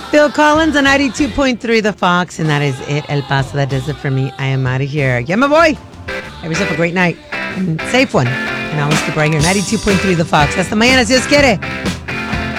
Phil Collins on 92.3 The Fox, and that is it. El Paso, that does it for me. I am out of here. Yeah, my boy. Have yourself a great night and safe one. And I'll keep right here. 92.3 The Fox. Hasta mañana, si Dios quiere.